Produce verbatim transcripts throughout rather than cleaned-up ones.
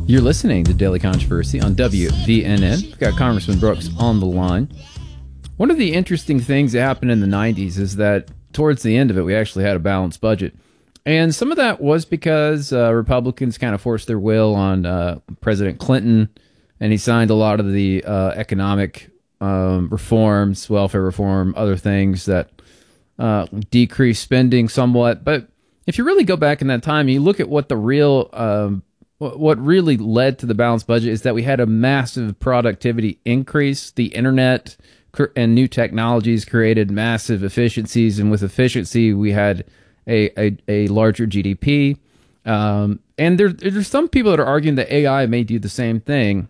You're listening to Daily Controversy on W V N N. We've got Congressman Brooks on the line. One of the interesting things that happened in the nineties is that towards the end of it, we actually had a balanced budget. And some of that was because uh, Republicans kind of forced their will on uh, President Clinton, and he signed a lot of the uh, economic um, reforms, welfare reform, other things that uh, decreased spending somewhat. But if you really go back in that time, you look at what the real um, what really led to the balanced budget is that we had a massive productivity increase. The internet and new technologies created massive efficiencies, and with efficiency, we had a a, a larger G D P. Um, and there, there's some people that are arguing that A I may do the same thing.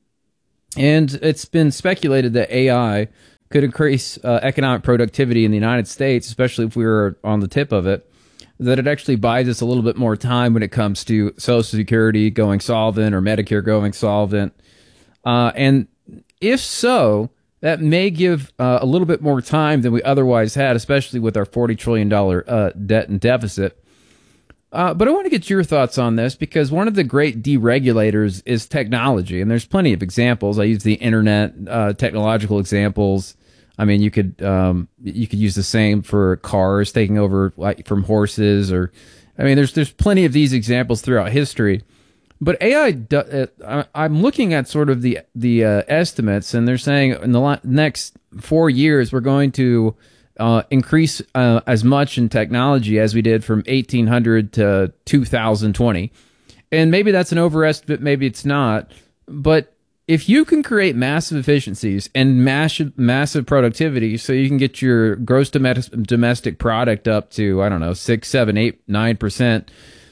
And it's been speculated that A I could increase uh, economic productivity in the United States, especially if we were on the tip of it, that it actually buys us a little bit more time when it comes to Social Security going solvent or Medicare going solvent. Uh, and if so, that may give uh, a little bit more time than we otherwise had, especially with our forty trillion dollars uh, debt and deficit. Uh, but I want to get your thoughts on this, because one of the great deregulators is technology, and there's plenty of examples. I use the internet, uh, technological examples. I mean, you could um, you could use the same for cars taking over like from horses, or I mean, there's there's plenty of these examples throughout history. But A I, do, uh, I'm looking at sort of the the uh, estimates, and they're saying in the next four years we're going to uh, increase uh, as much in technology as we did from eighteen hundred to two thousand twenty. And maybe that's an overestimate, maybe it's not, but if you can create massive efficiencies and massive massive productivity, so you can get your gross domestic product up to, I don't know, six, seven, eight, nine percent,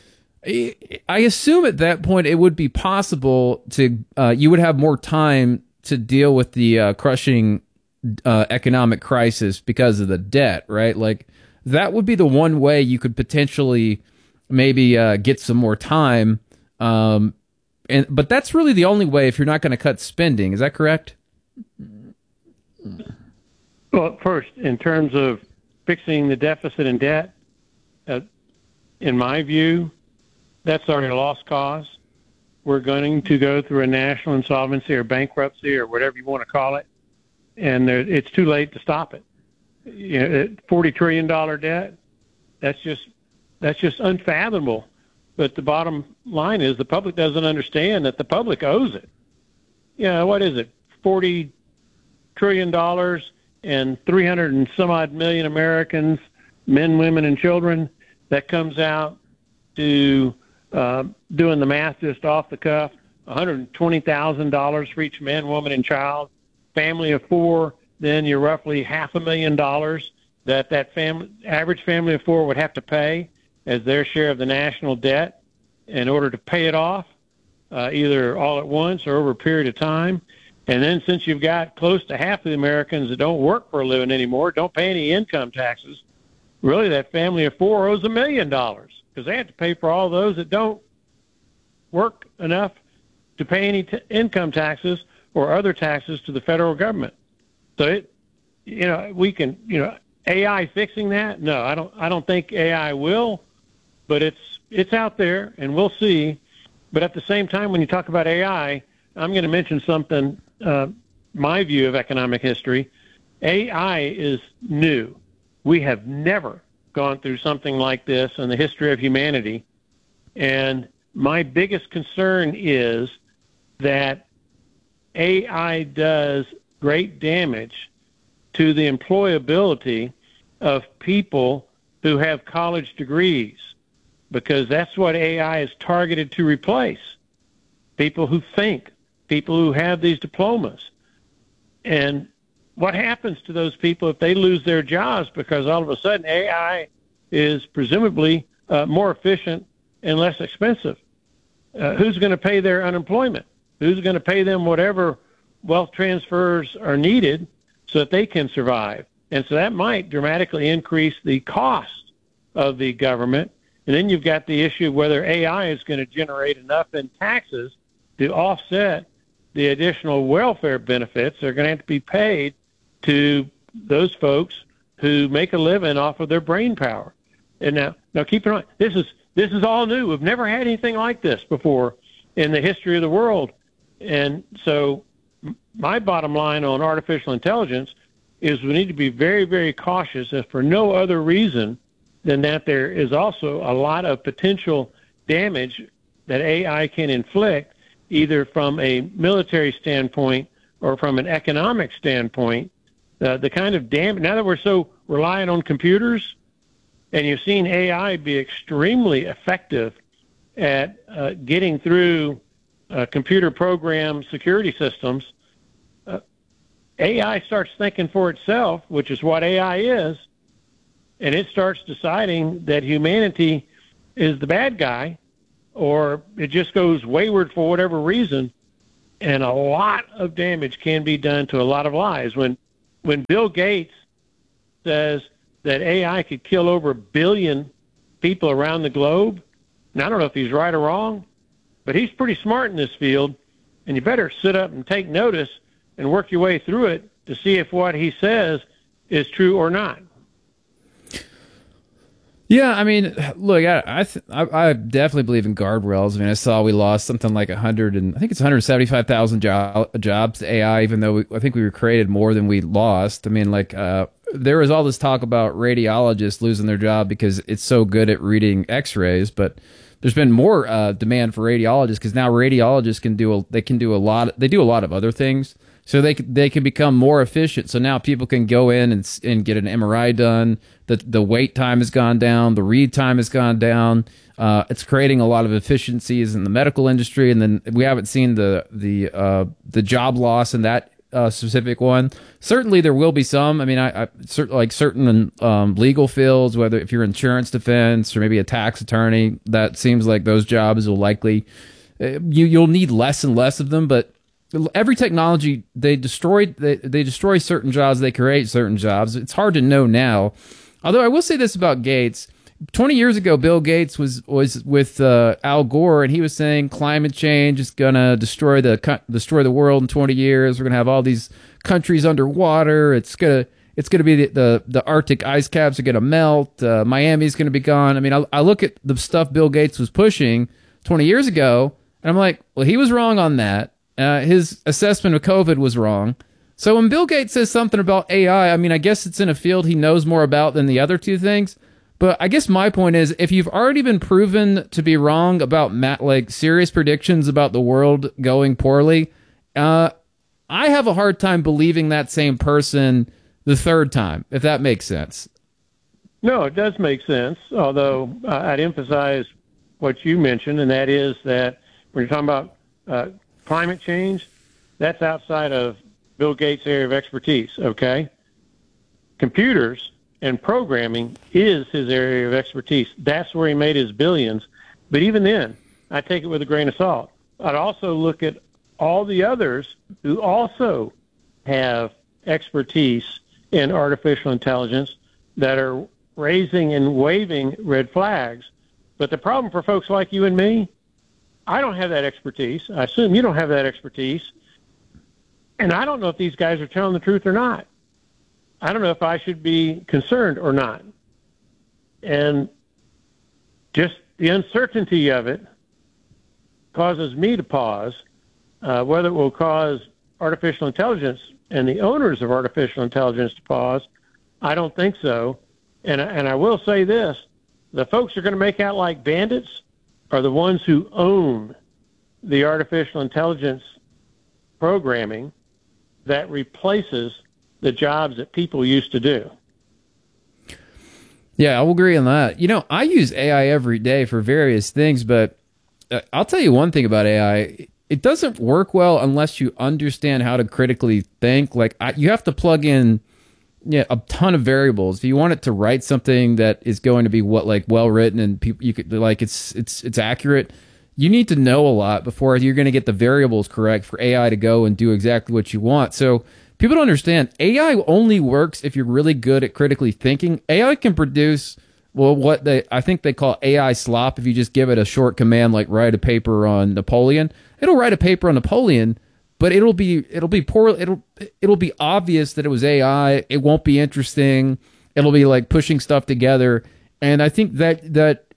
I assume at that point it would be possible to uh, you would have more time to deal with the uh, crushing uh, economic crisis because of the debt, right? Like that would be the one way you could potentially maybe uh, get some more time. Um, And but that's really the only way if you're not going to cut spending. Is that correct? Well, first, in terms of fixing the deficit and debt, uh, in my view, that's already a lost cause. We're going to go through a national insolvency or bankruptcy or whatever you want to call it, and there, it's too late to stop it. You know, forty trillion dollars debt, that's just that's just unfathomable. But the bottom line is the public doesn't understand that the public owes it. You know, what is it, forty trillion dollars and three hundred and some odd million Americans, men, women, and children, that comes out to, uh, doing the math just off the cuff, one hundred twenty thousand dollars for each man, woman, and child. Family of four, then you're roughly half a million dollars that that family, average family of four would have to pay as their share of the national debt in order to pay it off, uh, either all at once or over a period of time. And then since you've got close to half of the Americans that don't work for a living anymore, don't pay any income taxes, really that family of four owes a million dollars because they have to pay for all those that don't work enough to pay any t- income taxes or other taxes to the federal government. So, it, you know, we can, you know, A I fixing that? No, I don't. I don't think A I will. But it's it's out there, and we'll see. But at the same time, when you talk about A I, I'm going to mention something, uh, my view of economic history. A I is new. We have never gone through something like this in the history of humanity. And my biggest concern is that A I does great damage to the employability of people who have college degrees, because that's what A I is targeted to replace. People who think, people who have these diplomas. And what happens to those people if they lose their jobs because all of a sudden A I is presumably uh, more efficient and less expensive? Uh, who's going to pay their unemployment? Who's going to pay them whatever wealth transfers are needed so that they can survive? And so that might dramatically increase the cost of the government. And then you've got the issue of whether A I is going to generate enough in taxes to offset the additional welfare benefits that are going to have to be paid to those folks who make a living off of their brain power. And now, now keep in mind, this is this is all new. We've never had anything like this before. in the history of the world. And so my bottom line on artificial intelligence is we need to be very, very cautious, if for no other reason than that there is also a lot of potential damage that A I can inflict, either from a military standpoint or from an economic standpoint. Uh, the kind of damage, now that we're so reliant on computers, and you've seen A I be extremely effective at uh, getting through uh, computer program security systems, uh, A I starts thinking for itself, which is what A I is, and it starts deciding that humanity is the bad guy, or it just goes wayward for whatever reason, and a lot of damage can be done to a lot of lives. When when Bill Gates says that A I could kill over a billion people around the globe, and I don't know if he's right or wrong, but he's pretty smart in this field, and you better sit up and take notice and work your way through it to see if what he says is true or not. Yeah, I mean, look, I I, th- I I definitely believe in guardrails. I mean, I saw we lost something like a hundred and I think it's one hundred seventy-five thousand jo- jobs to A I, even though we, I think we were created more than we lost. I mean, like uh, there was all this talk about radiologists losing their job because it's so good at reading X-rays, but there's been more uh, demand for radiologists because now radiologists can do a, they can do a lot. They do a lot of other things. So they they can become more efficient. So now people can go in and and get an M R I done. The the wait time has gone down. The read time has gone down. Uh, it's creating a lot of efficiencies in the medical industry. And then we haven't seen the the uh, the job loss in that uh, specific one. Certainly there will be some. I mean, I, I cert, like certain um, legal fields, whether if you're insurance defense or maybe a tax attorney, that seems like those jobs will likely uh, you you'll need less and less of them, but. Every technology, they destroy they, they destroy certain jobs, they create certain jobs. It's hard to know now. Although I will say this about Gates. twenty years ago, Bill Gates was was with uh, Al Gore, and he was saying climate change is going to destroy the destroy the world in twenty years. We're going to have all these countries underwater. It's going to it's going to be the, the, the Arctic ice caps are going to melt. Uh, Miami's going to be gone. I mean, I, I look at the stuff Bill Gates was pushing twenty years ago, and I'm like, well, he was wrong on that. Uh, his assessment of COVID was wrong. So when Bill Gates says something about A I, I mean, I guess it's in a field he knows more about than the other two things. But I guess my point is, if you've already been proven to be wrong about ma- like serious predictions about the world going poorly, uh, I have a hard time believing that same person the third time, if that makes sense. No, it does make sense, although uh, I'd emphasize what you mentioned, and that is that when you're talking about uh, climate change, that's outside of Bill Gates' area of expertise, okay? Computers and programming is his area of expertise. That's where he made his billions. But even then, I take it with a grain of salt. I'd also look at all the others who also have expertise in artificial intelligence that are raising and waving red flags. But the problem for folks like you and me, I don't have that expertise. I assume you don't have that expertise. And I don't know if these guys are telling the truth or not. I don't know if I should be concerned or not. And just the uncertainty of it causes me to pause. Uh, whether it will cause artificial intelligence and the owners of artificial intelligence to pause, I don't think so. And, and I will say this, the folks who are going to make out like bandits are the ones who own the artificial intelligence programming that replaces the jobs that people used to do. Yeah, I will agree on that. You know, I use A I every day for various things, but I'll tell you one thing about A I. It doesn't work well unless you understand how to critically think. Like, I, you have to plug in yeah, a ton of variables. If you want it to write something that is going to be what like well written and people you could like it's it's it's accurate, you need to know a lot before you're going to get the variables correct for A I to go and do exactly what you want. So people don't understand A I only works if you're really good at critically thinking. A I can produce well what they I think they call A I slop. If you just give it a short command like write a paper on Napoleon, it'll write a paper on Napoleon. But it'll be it'll be poor. It'll it'll be obvious that it was A I. It won't be interesting. It'll be like pushing stuff together. And I think that that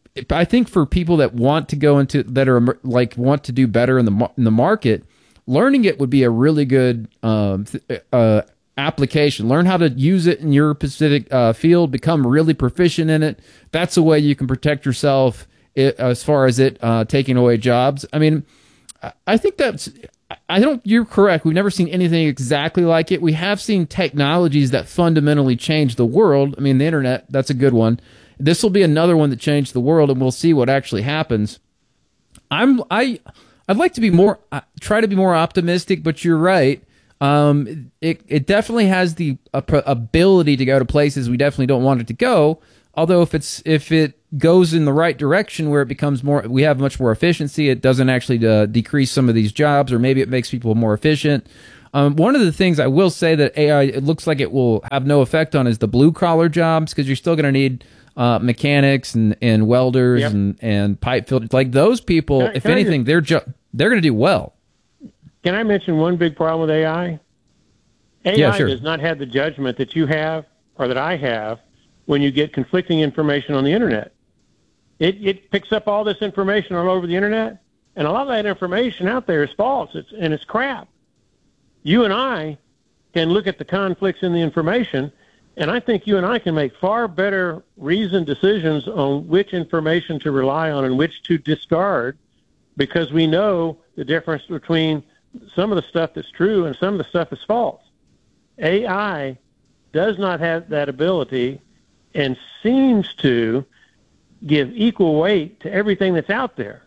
I think for people that want to go into that are like want to do better in the in the market, learning it would be a really good um, uh, application. Learn how to use it in your specific uh, field. Become really proficient in it. That's a way you can protect yourself as far as it uh, taking away jobs. I mean, I think that's. I don't. You're correct. We've never seen anything exactly like it. We have seen technologies that fundamentally change the world. I mean, the internet. That's a good one. This will be another one that changed the world, and we'll see what actually happens. I'm I I'd like to be more uh, try to be more optimistic, but you're right. Um, it it definitely has the uh, ability to go to places we definitely don't want it to go. Although if it's if it goes in the right direction where it becomes more, we have much more efficiency. It doesn't actually uh, decrease some of these jobs, or maybe it makes people more efficient. Um, one of the things I will say that A I it looks like it will have no effect on is the blue collar jobs, because you're still going to need uh, mechanics and, and welders yep. and, and pipe fitters. Like those people, can I, if anything, just, they're ju- they're going to do well. Can I mention one big problem with A I? A I yeah, sure. does not have the judgment that you have or that I have when you get conflicting information on the internet. It it picks up all this information all over the internet, and a lot of that information out there is false, it's, and it's crap. You and I can look at the conflicts in the information, and I think you and I can make far better reasoned decisions on which information to rely on and which to discard, because we know the difference between some of the stuff that's true and some of the stuff that's false. A I does not have that ability and seems to give equal weight to everything that's out there.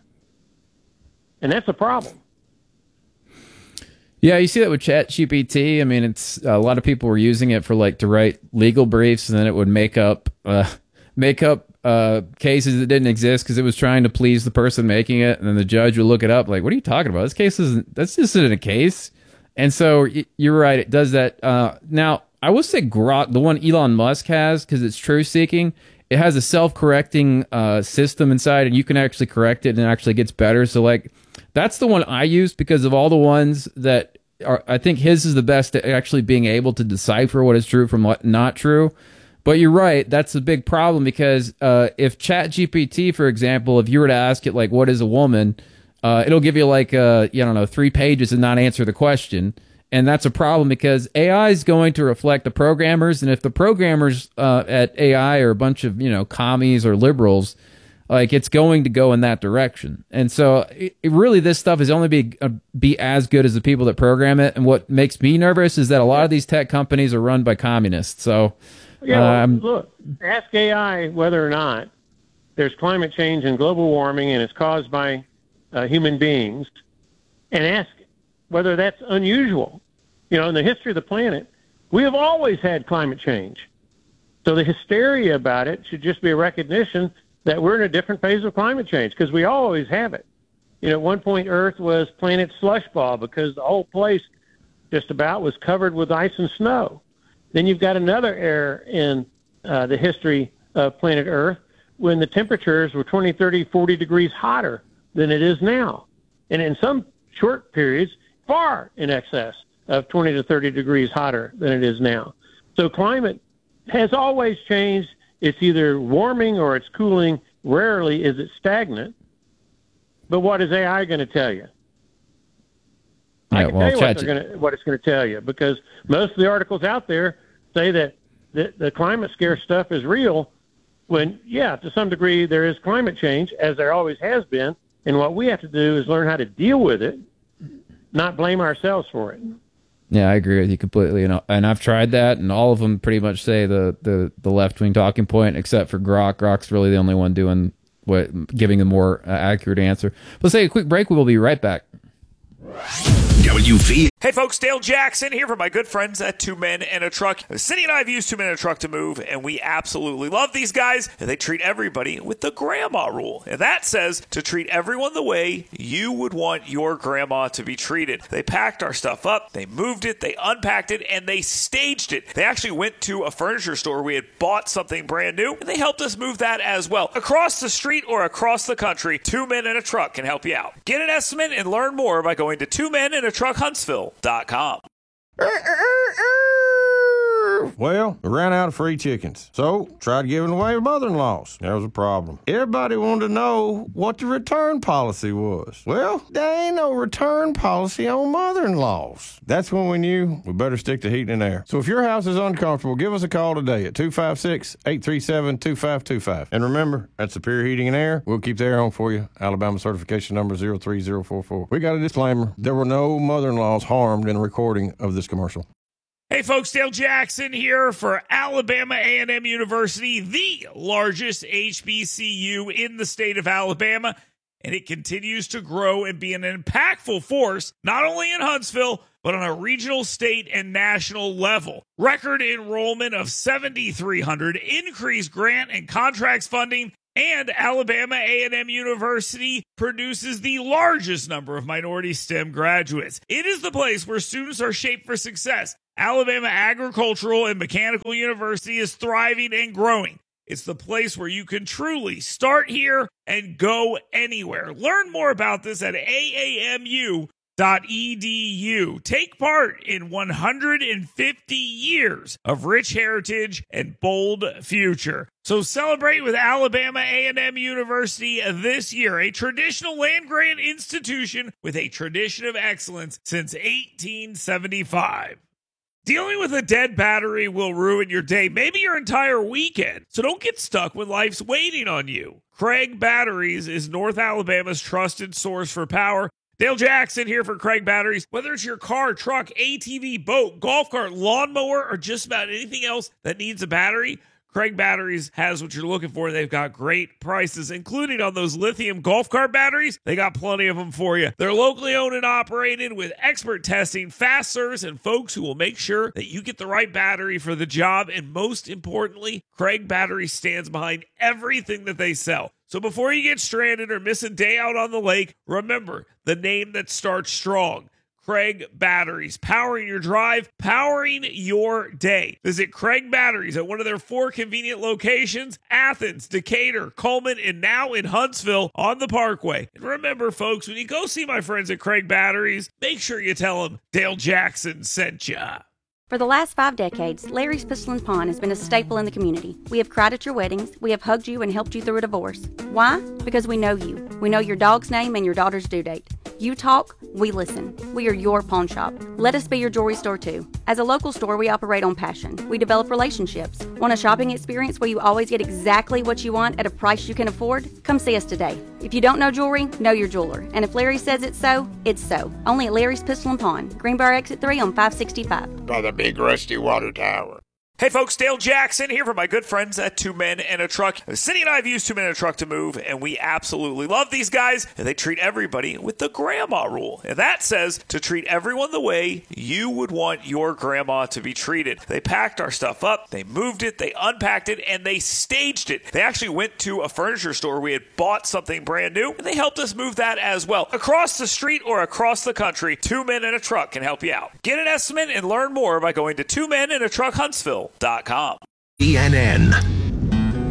And that's a problem. Yeah, you see that with ChatGPT. I mean, it's a lot of people were using it for like to write legal briefs, and then it would make up uh, make up uh, cases that didn't exist because it was trying to please the person making it, and then the judge would look it up like, "What are you talking about? This case isn't. That's just isn't a case." And so you're right; it does that. Uh, now, I will say Grok, the one Elon Musk has, because it's truth seeking. It has a self-correcting uh, system inside, and you can actually correct it, and it actually gets better. So, like, that's the one I use because of all the ones that are. I think his is the best at actually being able to decipher what is true from what not true. But you're right, that's a big problem because uh, if ChatGPT, for example, if you were to ask it like, "What is a woman?" Uh, it'll give you like, uh, you don't know, three pages and not answer the question. And that's a problem because A I is going to reflect the programmers, and if the programmers uh, at A I are a bunch of, you know, commies or liberals, like it's going to go in that direction. And so it, it really, this stuff is only be uh, be as good as the people that program it. And what makes me nervous is that a lot of these tech companies are run by communists. So yeah, well, um, look, ask A I whether or not there's climate change and global warming and it's caused by uh, human beings, and ask whether that's unusual. You know, in the history of the planet, we have always had climate change. So the hysteria about it should just be a recognition that we're in a different phase of climate change, because we always have it. You know, at one point, Earth was planet slush ball because the whole place just about was covered with ice and snow. Then you've got another era in uh, the history of planet Earth when the temperatures were twenty, thirty, forty degrees hotter than it is now. And in some short periods, far in excess of twenty to thirty degrees hotter than it is now. So climate has always changed. It's either warming or it's cooling. Rarely is it stagnant. But what is A I going to tell you? Yeah, I can well, tell you what, they're gonna, what it's going to tell you, because most of the articles out there say that the, the climate scare stuff is real, when, yeah, to some degree there is climate change, as there always has been, and what we have to do is learn how to deal with it, not blame ourselves for it. Yeah, I agree with you completely, and and I've tried that, and all of them pretty much say the the, the left wing talking point, except for Grok. Grok's really the only one doing what, giving a more uh, accurate answer. Let's take a quick break. We'll be right back. W V. Hey folks, Dale Jackson here for my good friends at Two Men and a Truck. Cindy and I have used Two Men and a Truck to move, and we absolutely love these guys. And they treat everybody with the grandma rule. And that says to treat everyone the way you would want your grandma to be treated. They packed our stuff up, they moved it, they unpacked it, and they staged it. They actually went to a furniture store. We had bought something brand new, and they helped us move that as well. Across the street or across the country, Two Men and a Truck can help you out. Get an estimate and learn more by going to two men and a truck huntsville dot com. serve. Well, we ran out of free chickens, so tried giving away mother-in-laws. There was a problem. Everybody wanted to know what the return policy was. Well, there ain't no return policy on mother-in-laws. That's when we knew we better stick to heating and air. So if your house is uncomfortable, give us a call today at two five six, eight three seven, two five two five. And remember, at Superior Heating and Air, we'll keep the air on for you. Alabama certification number zero three zero four four. We got a disclaimer. There were no mother-in-laws harmed in the recording of this commercial. Hey folks, Dale Jackson here for Alabama A and M University, the largest H B C U in the state of Alabama, and it continues to grow and be an impactful force, not only in Huntsville, but on a regional, state, and national level. Record enrollment of seven thousand three hundred, increased grant and contracts funding, and Alabama A and M University produces the largest number of minority STEM graduates. It is the place where students are shaped for success. Alabama Agricultural and Mechanical University is thriving and growing. It's the place where you can truly start here and go anywhere. Learn more about this at A A M U dot E D U. Take part in one hundred fifty years of rich heritage and bold future. So celebrate with Alabama A and M University this year, a traditional land-grant institution with a tradition of excellence since eighteen seventy-five. Dealing with a dead battery will ruin your day, maybe your entire weekend. So don't get stuck when life's waiting on you. Craig Batteries is North Alabama's trusted source for power. Dale Jackson here for Craig Batteries. Whether it's your car, truck, A T V, boat, golf cart, lawnmower, or just about anything else that needs a battery, Craig Batteries has what you're looking for. They've got great prices, including on those lithium golf cart batteries. They got plenty of them for you. They're locally owned and operated with expert testing, fast service, and folks who will make sure that you get the right battery for the job. And most importantly, Craig Batteries stands behind everything that they sell. So before you get stranded or miss a day out on the lake, remember the name that starts strong. Craig Batteries, powering your drive, powering your day. Visit Craig Batteries at one of their four convenient locations, Athens, Decatur, Coleman, and now in Huntsville on the Parkway. And remember, folks, when you go see my friends at Craig Batteries, make sure you tell them Dale Jackson sent ya. For the last five decades, Larry's Pistol and Pawn has been a staple in the community. We have cried at your weddings. We have hugged you and helped you through a divorce. Why? Because we know you. We know your dog's name and your daughter's due date. You talk, we listen. We are your pawn shop. Let us be your jewelry store too. As a local store, we operate on passion. We develop relationships. Want a shopping experience where you always get exactly what you want at a price you can afford? Come see us today. If you don't know jewelry, know your jeweler. And if Larry says it's so, it's so. Only at Larry's Pistol and Pawn, Greenbrier Exit three on five sixty-five. By the big rusty water tower. Hey folks, Dale Jackson here for my good friends at Two Men and a Truck. Cindy and I have used Two Men and a Truck to move, and we absolutely love these guys. And they treat everybody with the grandma rule. And that says to treat everyone the way you would want your grandma to be treated. They packed our stuff up, they moved it, they unpacked it, and they staged it. They actually went to a furniture store. We had bought something brand new, and they helped us move that as well. Across the street or across the country, Two Men and a Truck can help you out. Get an estimate and learn more by going to two men and a truck huntsville dot com. B N N.